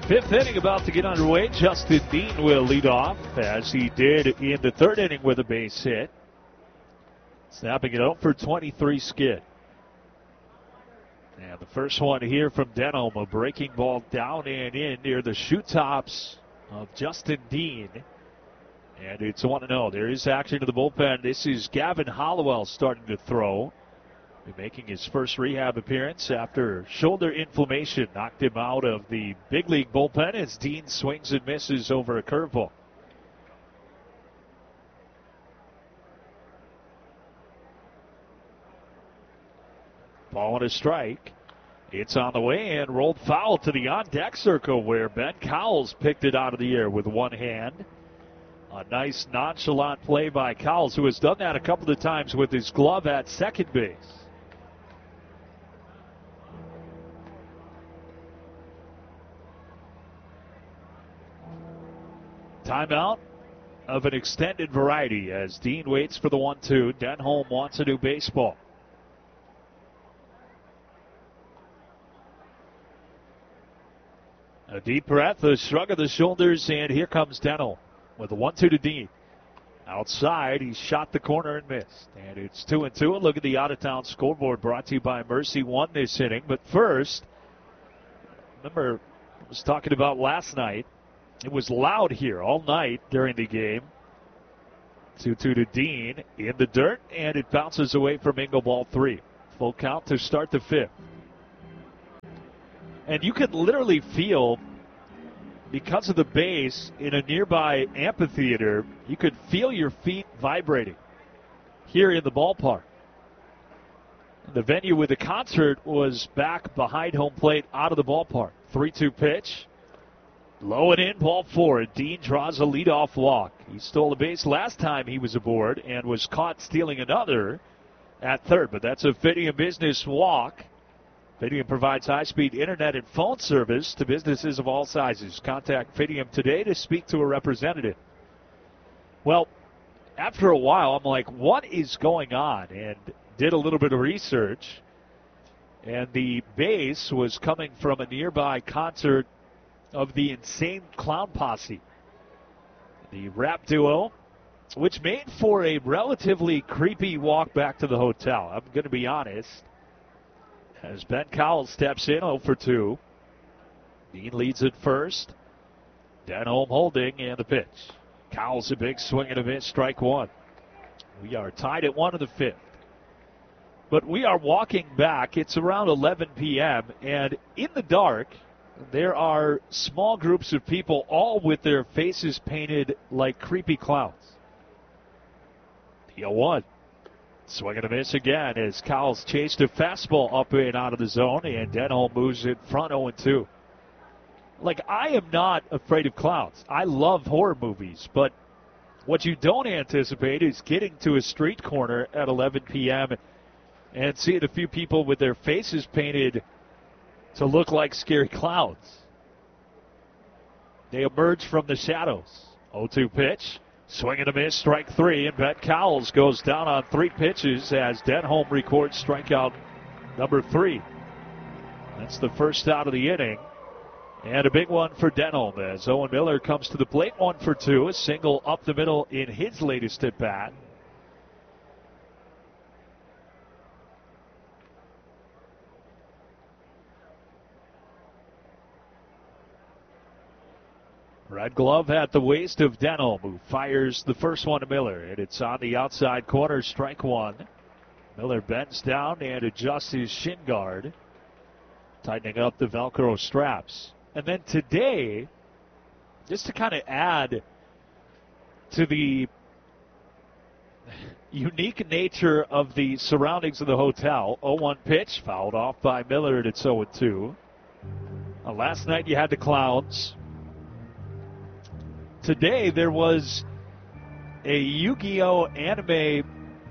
Fifth inning about to get underway. Justin Dean will lead off, as he did in the third inning with a base hit. Snapping it out for 23 skid. And the first one here from Denholm, a breaking ball down and in near the shoe tops of Justin Dean. And it's 1-0. There is action to the bullpen. This is Gavin Hollowell starting to throw. Making his first rehab appearance after shoulder inflammation knocked him out of the big league bullpen as Dean swings and misses over a curveball. Ball and a strike. It's on the way and rolled foul to the on-deck circle where Ben Cowles picked it out of the air with one hand. A nice nonchalant play by Cowles, who has done that a couple of times with his glove at second base. Timeout of an extended variety as Dean waits for the 1-2. Denholm wants a new baseball. A deep breath, a shrug of the shoulders, and here comes Denholm with a 1-2 to Dean. Outside, he shot the corner and missed. And it's 2-2. A look at the out-of-town scoreboard brought to you by Mercy One this inning. But first, remember, I was talking about last night. It was loud here all night during the game. 2-2 to Dean in the dirt, and it bounces away from Engel, ball 3. Full count to start the fifth. And you could literally feel, because of the base in a nearby amphitheater, you could feel your feet vibrating here in the ballpark. The venue with the concert was back behind home plate out of the ballpark. 3-2 pitch. Low and in, ball 4. Dean draws a leadoff walk. He stole a base last time he was aboard and was caught stealing another at third. But that's a Fidium business walk. Fidium provides high-speed internet and phone service to businesses of all sizes. Contact Fidium today to speak to a representative. Well, after a while, I'm like, what is going on? And did a little bit of research. And the base was coming from a nearby concert of the Insane Clown Posse, the rap duo, which made for a relatively creepy walk back to the hotel. I'm going to be honest. As Ben Cowles steps in, 0 for 2. Dean leads at first. Denholm holding, and the pitch. Cowles a big swing and a miss, strike 1. We are tied at 1 in the fifth. But we are walking back. It's around 11 p.m., and in the dark, there are small groups of people, all with their faces painted like creepy clowns. The 0-1. Swing and a miss again as Cowles chased a fastball up and out of the zone, and Denholm moves in front 0-2. Like, I am not afraid of clowns. I love horror movies, but what you don't anticipate is getting to a street corner at 11 p.m. and seeing a few people with their faces painted to look like scary clowns. They emerge from the shadows. 0-2 pitch. Swing and a miss, strike 3, and Ben Cowles goes down on 3 pitches as Denholm records strikeout number 3. That's the first out of the inning. And a big one for Denholm as Owen Miller comes to the plate, 1 for 2, a single up the middle in his latest at bat. Red glove at the waist of Denholm, who fires the first one to Miller, and it's on the outside corner, strike 1. Miller bends down and adjusts his shin guard, tightening up the Velcro straps. And then today, just to kind of add to the unique nature of the surroundings of the hotel, 0-1 pitch, fouled off by Miller, and it's 0-2. Last night you had the clowns. Today there was a Yu-Gi-Oh! Anime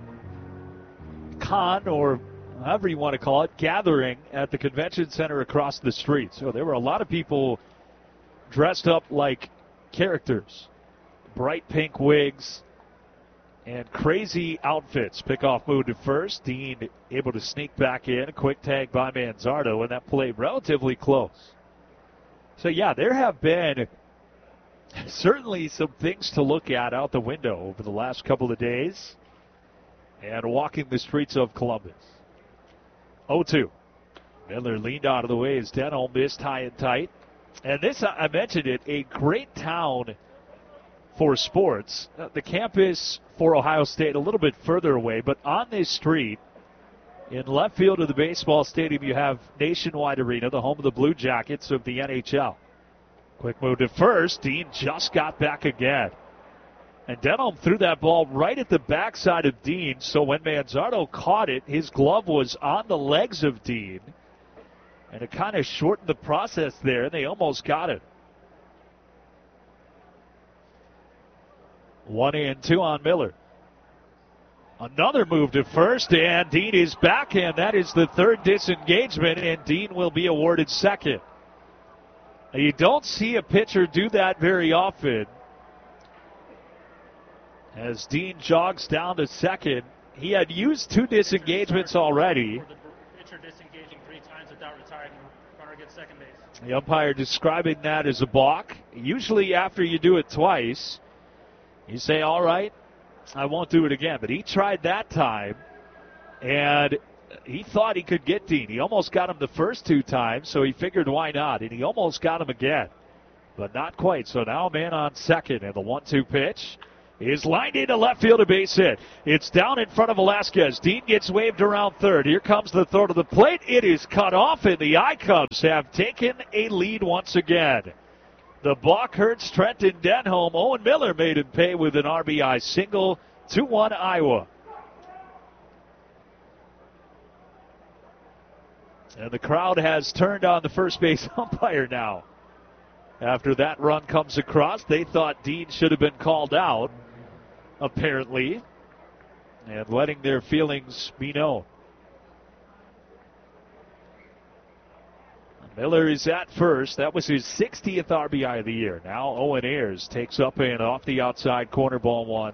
con, or however you want to call it, gathering at the convention center across the street. So there were a lot of people dressed up like characters. Bright pink wigs and crazy outfits. Pickoff moved to first. Dean able to sneak back in. A quick tag by Manzardo, and that play relatively close. So, yeah, there have been certainly some things to look at out the window over the last couple of days and walking the streets of Columbus. 0-2. Miller leaned out of the way as Denholm missed high and tight. And this, I mentioned it, a great town for sports. The campus for Ohio State a little bit further away, but on this street, in left field of the baseball stadium, you have Nationwide Arena, the home of the Blue Jackets of the NHL. Quick move to first. Dean just got back again. And Denholm threw that ball right at the backside of Dean, so when Manzardo caught it, his glove was on the legs of Dean. And it kind of shortened the process there, and they almost got it. 1-2 on Miller. Another move to first, and Dean is back, and that is the third disengagement, and Dean will be awarded second. Now, you don't see a pitcher do that very often. As Dean jogs down to second, he had used 2 disengagements already. The pitcher disengaging 3 times without retiring, runner gets second base. The umpire describing that as a balk. Usually after you do it twice, you say, all right, I won't do it again. But he tried that time, and he thought he could get Dean. He almost got him the first 2 times, so he figured why not, and he almost got him again, but not quite. So now a man on second, and the 1-2 pitch is lined into left field, a base hit. It's down in front of Velasquez. Dean gets waved around third. Here comes the throw to the plate. It is cut off, and the I-Cubs have taken a lead once again. The balk hurts Trenton Denholm. Owen Miller made him pay with an RBI single. 2-1 Iowa. And the crowd has turned on the first base umpire now. After that run comes across, they thought Dean should have been called out, apparently, and letting their feelings be known. Miller is at first. That was his 60th RBI of the year. Now Owen Ayers takes up and off the outside corner, ball 1.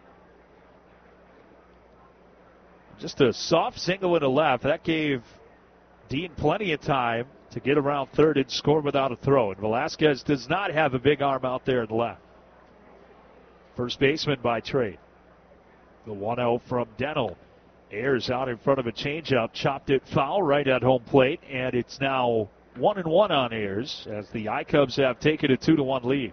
Just a soft single in the left. That gave Dean plenty of time to get around third and score without a throw. And Velasquez does not have a big arm out there in the left. First baseman by trade. The 1-0 from Denholm. Ayers out in front of a changeup, chopped it foul right at home plate, and it's now 1-1 on Ayers as the I-Cubs have taken a 2-1 lead.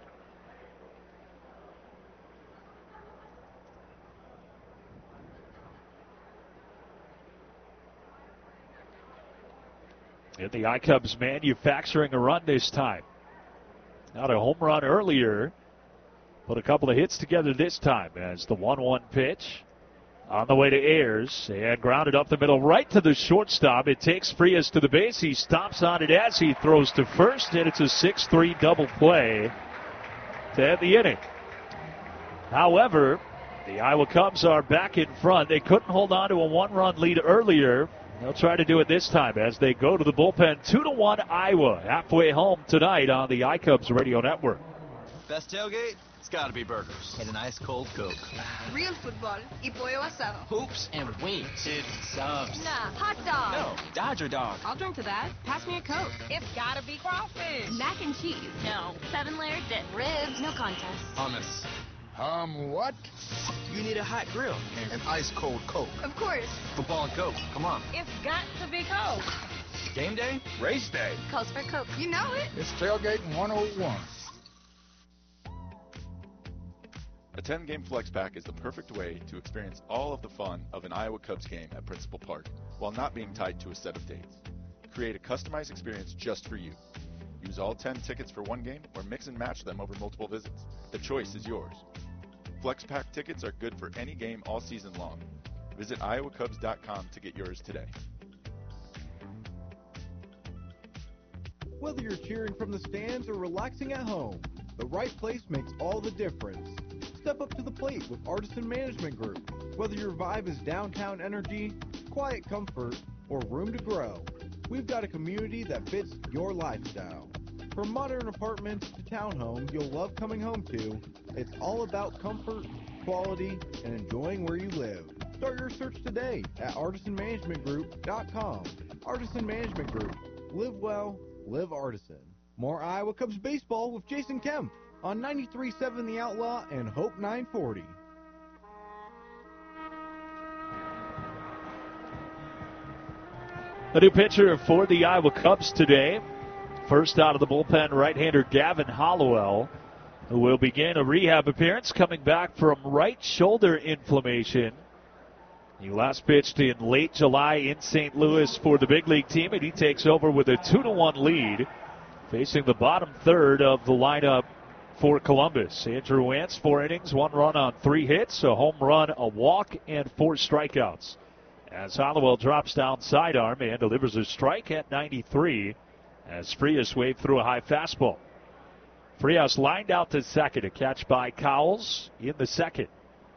And the I-Cubs manufacturing a run this time. Not a home run earlier, but a couple of hits together this time as the 1-1 pitch on the way to Ayers and grounded up the middle right to the shortstop. It takes Frias to the base. He stops on it as he throws to first, and it's a 6-3 double play to end the inning. However, the Iowa Cubs are back in front. They couldn't hold on to a 1-run lead earlier. They'll try to do it this time as they go to the bullpen. 2-1 Iowa, halfway home tonight on the iCubs Radio Network. Best tailgate? It's gotta be burgers and an ice cold Coke. Real football y pollo asado. Hoops and wings. It's subs. Nah, hot dog. No, Dodger dog. I'll drink to that. Pass me a Coke. It's gotta be crawfish. Mac and cheese. No. 7-layer dip. Ribs. No contest. Hummus. What? You need a hot grill. An ice cold Coke. Of course. Football and Coke. Come on. It's got to be Coke. Game day? Race day. Calls for Coke. You know it. It's Tailgating 101. A 10-game flex pack is the perfect way to experience all of the fun of an Iowa Cubs game at Principal Park while not being tied to a set of dates. Create a customized experience just for you. Use all 10 tickets for one game or mix and match them over multiple visits. The choice is yours. Flex pack tickets are good for any game all season long. Visit iowacubs.com to get yours today. Whether you're cheering from the stands or relaxing at home, the right place makes all the difference. Step up to the plate with Artisan Management Group. Whether your vibe is downtown energy, quiet comfort, or room to grow, we've got a community that fits your lifestyle. From modern apartments to townhomes you'll love coming home to, it's all about comfort, quality, and enjoying where you live. Start your search today at artisanmanagementgroup.com. Artisan Management Group. Live well, live Artisan. More Iowa Cubs baseball with Jason Kemp on 93.7 The Outlaw and Hope 940. The new pitcher for the Iowa Cubs today. First out of the bullpen, right-hander Gavin Hollowell, who will begin a rehab appearance coming back from right shoulder inflammation. He last pitched in late July in St. Louis for the big league team, and he takes over with a 2-1 lead, facing the bottom third of the lineup for Columbus. Andrew Wantz, 4 innings, 1 run on 3 hits, a home run, a walk, and 4 strikeouts. As Hollowell drops down sidearm and delivers a strike at 93 as Frias waved through a high fastball. Frias lined out to second, a catch by Cowles in the second.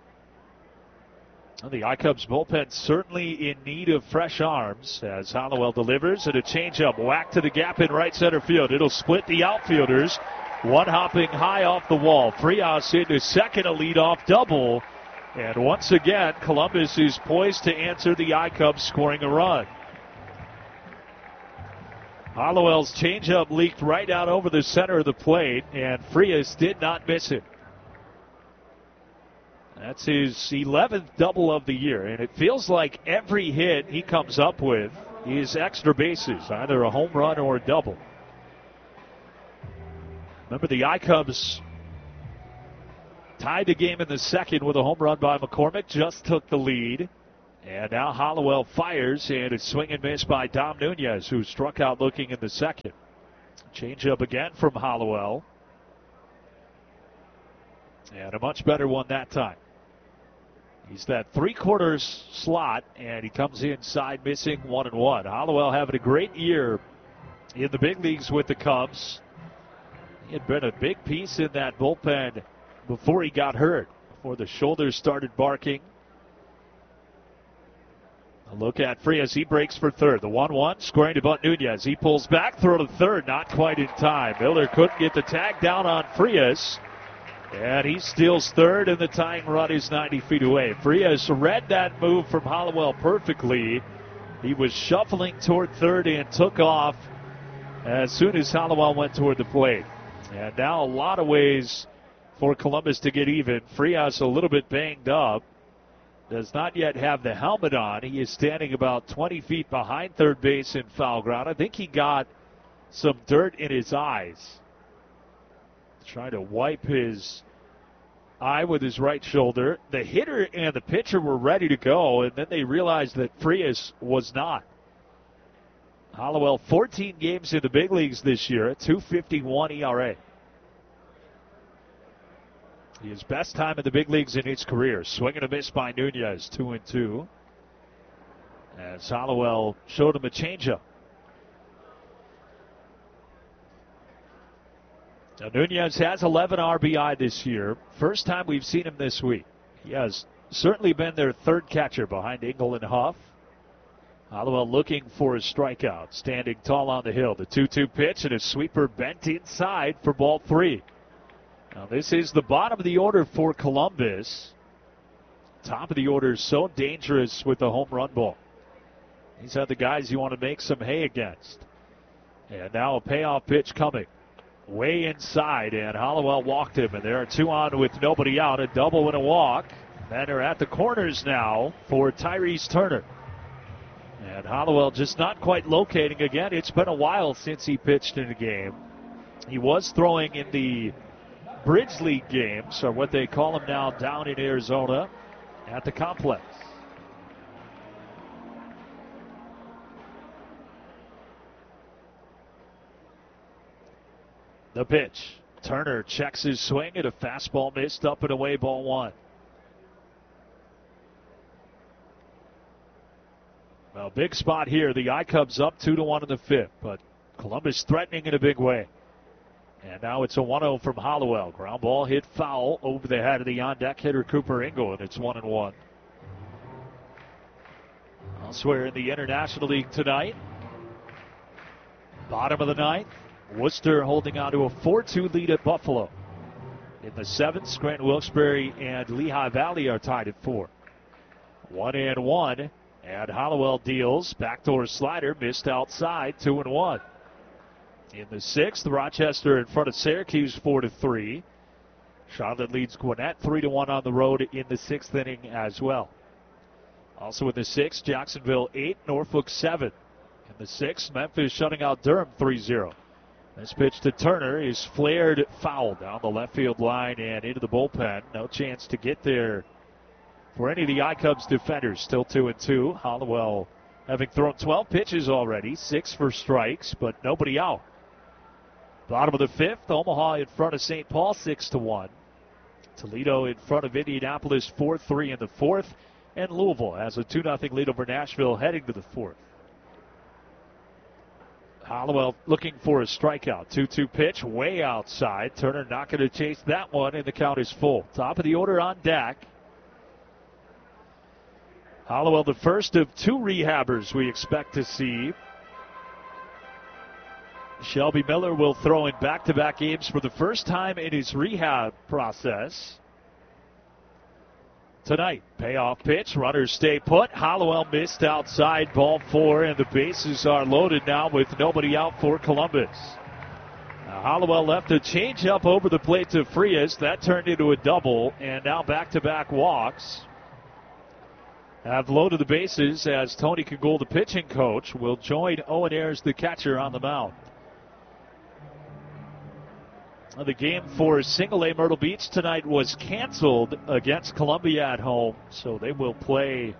The I-Cubs bullpen certainly in need of fresh arms as Hollowell delivers, and a changeup whacked to the gap in right center field. It'll split the outfielders. One hopping high off the wall. Frias into second, a leadoff double. And once again, Columbus is poised to answer the I-Cubs scoring a run. Hollowell's changeup leaked right out over the center of the plate, and Frias did not miss it. That's his 11th double of the year, and it feels like every hit he comes up with is extra bases, either a home run or a double. Remember, the I-Cubs tied the game in the second with a home run by McCormick, just took the lead. And now Hollowell fires, and a swing and miss by Dom Nunez, who struck out looking in the second. Change up again from Hollowell. And a much better one that time. He's that 3/4 slot, and he comes inside missing 1-1. Hollowell having a great year in the big leagues with the Cubs. He had been a big piece in that bullpen before he got hurt, before the shoulders started barking. A look at Frias. He breaks for third. The 1-1 scoring to bunt Nunez. He pulls back, throw to third, not quite in time. Miller couldn't get the tag down on Frias. And he steals third, and the tying run is 90 feet away. Frias read that move from Hollowell perfectly. He was shuffling toward third and took off as soon as Hollowell went toward the plate. And now a lot of ways for Columbus to get even. Frias a little bit banged up. Does not yet have the helmet on. He is standing about 20 feet behind third base in foul ground. I think he got some dirt in his eyes. Trying to wipe his eye with his right shoulder. The hitter and the pitcher were ready to go, and then they realized that Frias was not. Hollowell, 14 games in the big leagues this year, a .251 ERA. His best time in the big leagues in his career. Swing and a miss by Nunez, 2-2. As Hollowell showed him a changeup. Now, Nunez has 11 RBI this year. First time we've seen him this week. He has certainly been their third catcher behind Engel and Huff. Hollowell looking for a strikeout. Standing tall on the hill. The 2-2 pitch and a sweeper bent inside for ball 3. Now, this is the bottom of the order for Columbus. Top of the order is so dangerous with the home run ball. These are the guys you want to make some hay against. And now a payoff pitch coming. Way inside, and Hollowell walked him, and there are 2 on with nobody out, a double and a walk. Men are at the corners now for Tyrese Turner. And Hollowell just not quite locating again. It's been a while since he pitched in a game. He was throwing in the Bridge League games, or what they call them now down in Arizona at the complex. The pitch. Turner checks his swing, and a fastball missed, up and away, ball 1. Well, big spot here. The I-Cubs up 2-1 in the 5th, but Columbus threatening in a big way. And now it's a 1-0 from Hollowell. Ground ball hit foul over the head of the on-deck hitter Cooper Engel, and it's 1-1. Elsewhere in the International League tonight, bottom of the 9th, Worcester holding on to a 4-2 lead at Buffalo. In the 7th, Scranton Wilkes-Barre and Lehigh Valley are tied at 4. 1-1, and Hollowell deals. Backdoor slider missed outside, 2-1. In the 6th, Rochester in front of Syracuse 4-3. Charlotte leads Gwinnett 3-1 on the road in the 6th inning as well. Also in the 6th, Jacksonville 8, Norfolk 7. In the 6th, Memphis shutting out Durham 3-0. This pitch to Turner is flared foul down the left field line and into the bullpen. No chance to get there for any of the iCubs defenders. Still 2-2. Hollowell having thrown 12 pitches already, 6 for strikes, but nobody out. Bottom of the 5th, Omaha in front of St. Paul 6-1. Toledo in front of Indianapolis 4-3 in the 4th. And Louisville has a 2-0 lead over Nashville heading to the 4th. Hollowell looking for a strikeout. 2-2 pitch way outside. Turner not going to chase that one, and the count is full. Top of the order on deck. Hollowell, the first of 2 rehabbers we expect to see. Shelby Miller will throw in back-to-back games for the first time in his rehab process. Tonight, payoff pitch, runners stay put. Hollowell missed outside, ball 4, and the bases are loaded now with nobody out for Columbus. Now, Hollowell left a changeup over the plate to Frias. That turned into a double, and now back-to-back walks have loaded the bases as Tony Kagul, the pitching coach, will join Owen Ayers, the catcher, on the mound. The game for Single A Myrtle Beach tonight was canceled against Columbia at home, so they will play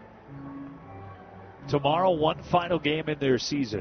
tomorrow, one final game in their season.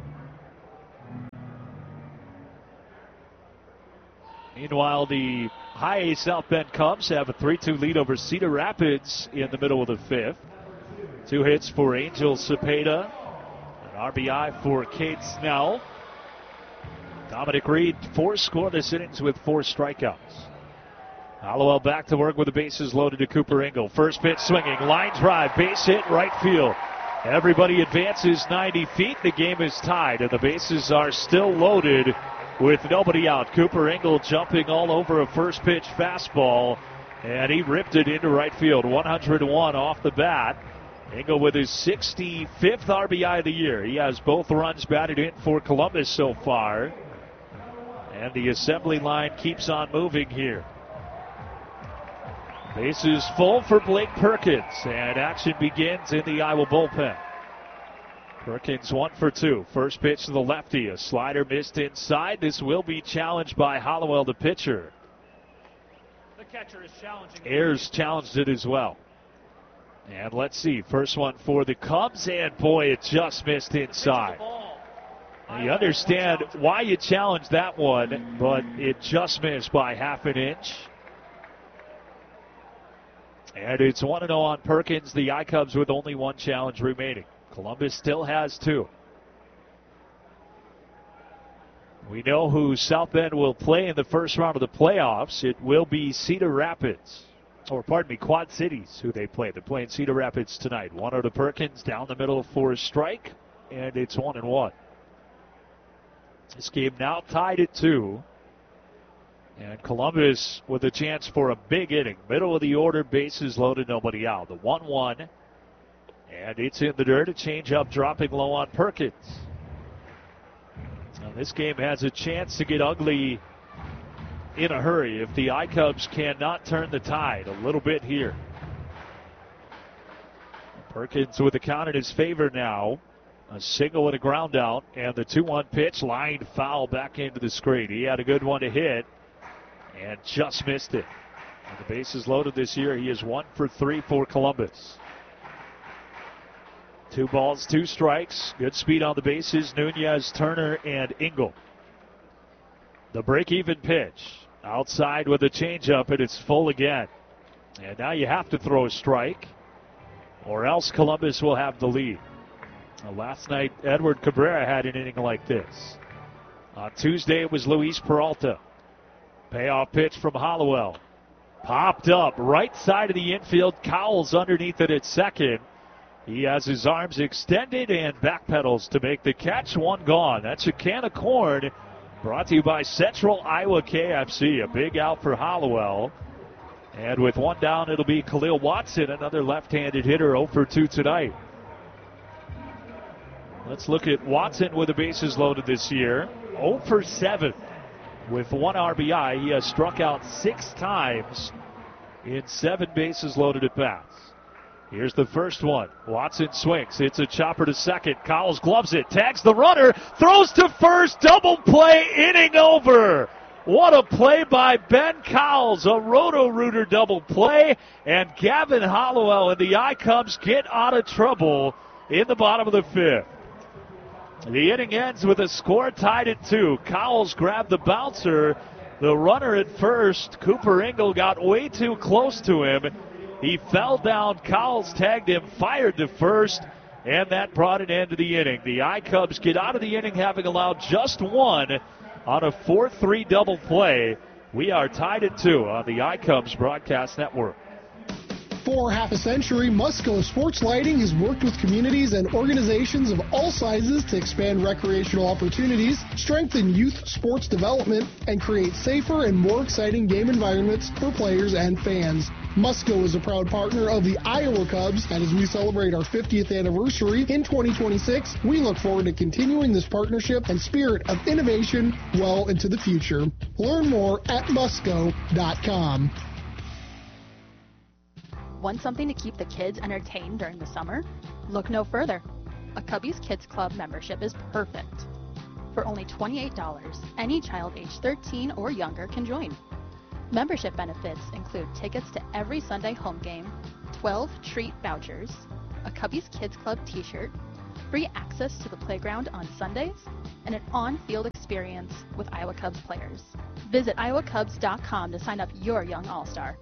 Meanwhile, the High A South Bend Cubs have a 3-2 lead over Cedar Rapids in the middle of the 5th. 2 hits for Angel Cepeda, an RBI for Cade Snell. Dominic Reed, 4 scoreless innings with 4 strikeouts. Hollowell back to work with the bases loaded to Cooper Engel. First pitch swinging, line drive, base hit, right field. Everybody advances 90 feet. The game is tied, and the bases are still loaded with nobody out. Cooper Engel jumping all over a first pitch fastball, and he ripped it into right field. 101 off the bat. Engel with his 65th RBI of the year. He has both runs batted in for Columbus so far. And the assembly line keeps on moving here. Bases full for Blake Perkins, and action begins in the Iowa bullpen. Perkins 1 for 2. First pitch to the lefty. A slider missed inside. This will be challenged by Hollowell, the pitcher. The catcher is challenging. Ayers challenged it as well. And let's see. First one for the Cubs, and boy, it just missed inside. You understand why you challenged that one, but it just missed by half an inch. And it's 1-0 on Perkins. The iCubs with only 1 challenge remaining. Columbus still has 2. We know who South Bend will play in the first round of the playoffs. It will be Cedar Rapids. Or pardon me, Quad Cities, who they play. They're playing Cedar Rapids tonight. 1-0 to Perkins, down the middle for a strike, and it's 1-1. This game now tied at 2. And Columbus with a chance for a big inning. Middle of the order, bases loaded, nobody out. The 1-1. And it's in the dirt. A changeup dropping low on Perkins. Now this game has a chance to get ugly in a hurry if the iCubs cannot turn the tide a little bit here. Perkins with the count in his favor now. A single and a ground out, and the 2-1 pitch lined foul back into the screen. He had a good one to hit and just missed it. And the bases loaded this year. He is 1 for 3 for Columbus. 2 balls, 2 strikes. Good speed on the bases. Nunez, Turner, and Engel. The break-even pitch. Outside with a changeup, and it's full again. And now you have to throw a strike, or else Columbus will have the lead. Last night, Edward Cabrera had an inning like this. On Tuesday, it was Luis Peralta. Payoff pitch from Hollowell. Popped up, right side of the infield. Cowles underneath it at second. He has his arms extended and backpedals to make the catch. 1 gone. That's a can of corn brought to you by Central Iowa KFC. A big out for Hollowell. And with 1 down, it'll be Khalil Watson, another left-handed hitter, 0 for 2 tonight. Let's look at Watson with the bases loaded this year. 0 for 7 with 1 RBI. He has struck out 6 times in 7 bases loaded at bats. Here's the first one. Watson swings. It's a chopper to second. Cowles gloves it. Tags the runner. Throws to first. Double play. Inning over. What a play by Ben Cowles. A Roto-Rooter double play. And Gavin Hollowell and the I-Cubs get out of trouble in the bottom of the 5th. The inning ends with a score tied at 2. Cowles grabbed the bouncer. The runner at first, Cooper Ingle, got way too close to him. He fell down. Cowles tagged him, fired to first, and that brought an end to the inning. The I-Cubs get out of the inning having allowed just 1 on a 4-3 double play. We are tied at 2 on the I-Cubs Broadcast Network. For half a century, Musco Sports Lighting has worked with communities and organizations of all sizes to expand recreational opportunities, strengthen youth sports development, and create safer and more exciting game environments for players and fans. Musco is a proud partner of the Iowa Cubs, and as we celebrate our 50th anniversary in 2026, we look forward to continuing this partnership and spirit of innovation well into the future. Learn more at musco.com. Want something to keep the kids entertained during the summer? Look no further. A Cubbies Kids Club membership is perfect. For only $28, any child age 13 or younger can join. Membership benefits include tickets to every Sunday home game, 12 treat vouchers, a Cubbies Kids Club t-shirt, free access to the playground on Sundays, and an on-field experience with Iowa Cubs players. Visit iowacubs.com to sign up your young all-star.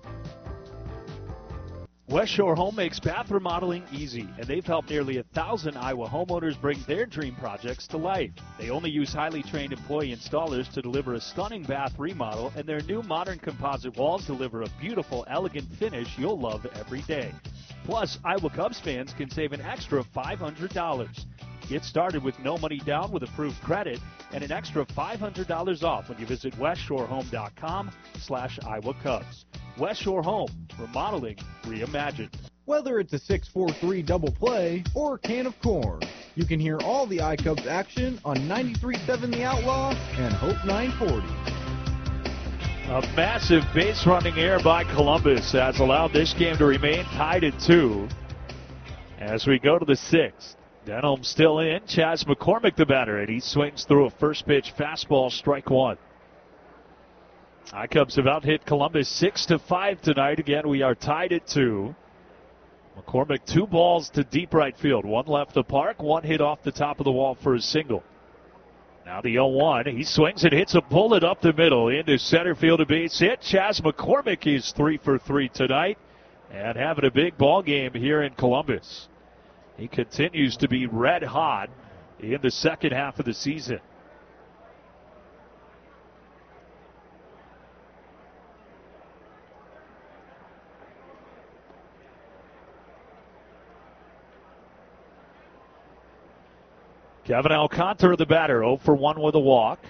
West Shore Home makes bath remodeling easy, and they've helped nearly 1,000 Iowa homeowners bring their dream projects to life. They only use highly trained employee installers to deliver a stunning bath remodel, and their new modern composite walls deliver a beautiful, elegant finish you'll love every day. Plus, Iowa Cubs fans can save an extra $500. Get started with no money down with approved credit and an extra $500 off when you visit westshorehome.com/Iowa Cubs. West Shore Home, remodeling reimagined. Whether it's a 6-4-3 double play or a can of corn, you can hear all the I-Cubs action on 93.7 The Outlaw and Hope 940. A massive base running error by Columbus has allowed this game to remain tied at 2 as we go to the 6th. Denholm still in. Chas McCormick the batter, and he swings through a first pitch fastball, strike 1. I-Cubs have out-hit Columbus 6-5 tonight. Again, we are tied at 2. McCormick 2 balls to deep right field. 1 left the park, 1 hit off the top of the wall for a single. Now the 0-1. He swings and hits a bullet up the middle into center field, a base hit. Chas McCormick is 3 for 3 tonight and having a big ball game here in Columbus. He continues to be red hot in the second half of the season. Kevin Alcantara, the batter, 0 for 1 with a walk.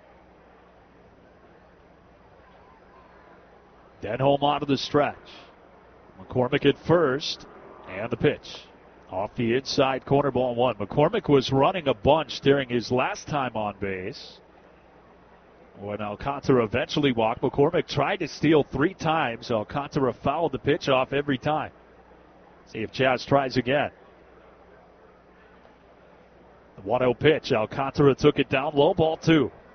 Denholm out of the stretch. McCormick at first, and the pitch. Off the inside corner, ball 1. McCormick was running a bunch during his last time on base. When Alcantara eventually walked, McCormick tried to steal 3 times. Alcantara fouled the pitch off every time. See if Chas tries again. The 1-0 pitch. Alcantara took it down low, ball 2.